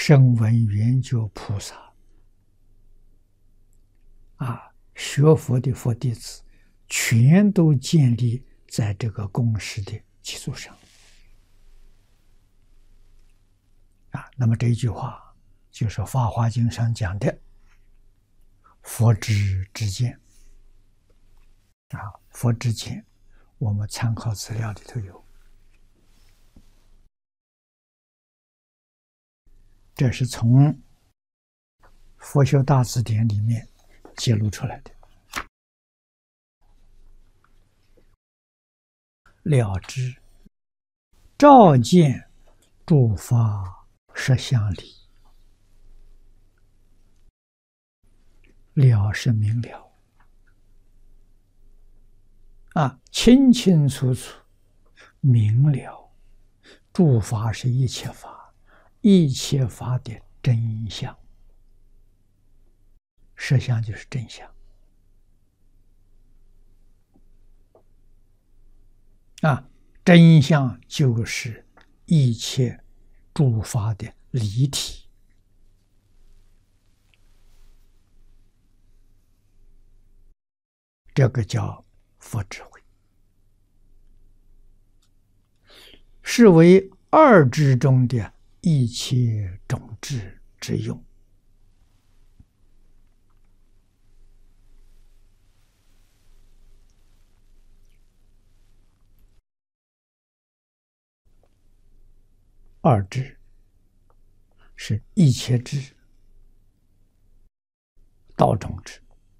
声闻缘觉菩萨学佛的佛弟子，全都建立在这个共识的基础上。那么这一句话就是《法华经》上讲的佛知之见佛知见，我们参考资料里头有，这是从佛学大辞典里面揭露出来的。了知照见诸法实相理，了是明了清清楚楚明了，诸法是一切法，一切法的真相，实相就是真相真相就是一切诸法的离体。这个叫佛智慧，是为二智中的一切种智之用。二智是一切智、道种智。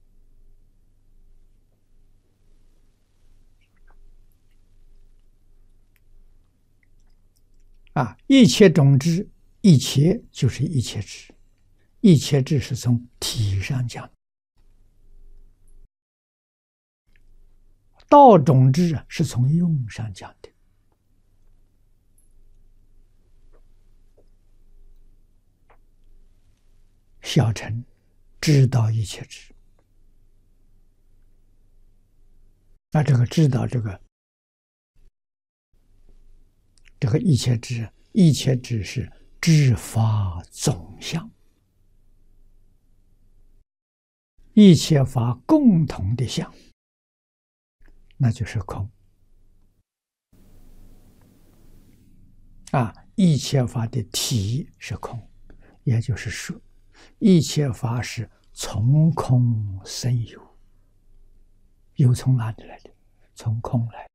一切种智，一切就是一切智，一切智是从体上讲，道种智是从用上讲的。小乘知道一切智，这个知道这个一切智，一切智是知法总相，一切法共同的相，那就是空一切法的体是空，也就是说一切法是从空生有，有从哪里来的？从空来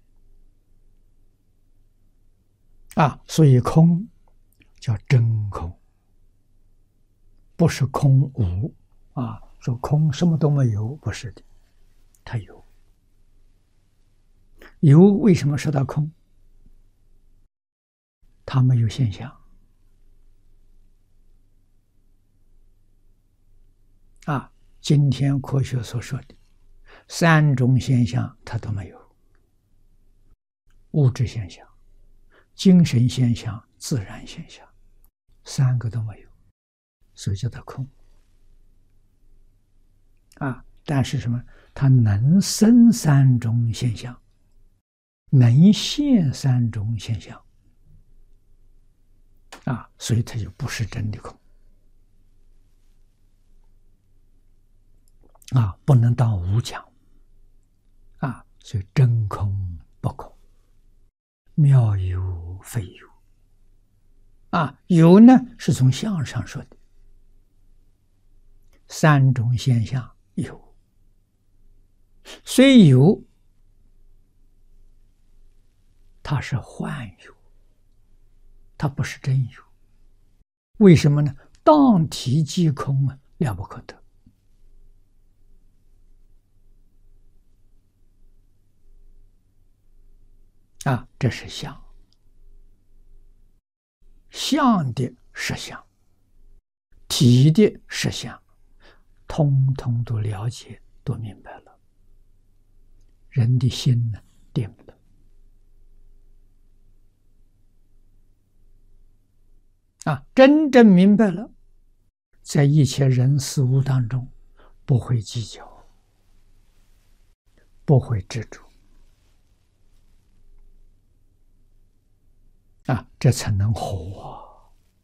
所以空叫真空，不是空无说空什么都没有，不是的，它有。有为什么说它空？它没有现象今天科学所说的三种现象它都没有，物质现象、精神现象、自然现象，三个都没有，所以叫它空但是什么？它能生三种现象，能现三种现象所以它就不是真的空不能当无讲所以真空不空，妙有非有有呢是从相上说的，三种现象有，虽有它是幻有，它不是真有。为什么呢？当体即空了不可得这是相，相的实相，体的实相，通通都了解，都明白了，人的心呢定了真正明白了，在一切人事物当中不会计较，不会执着这才能活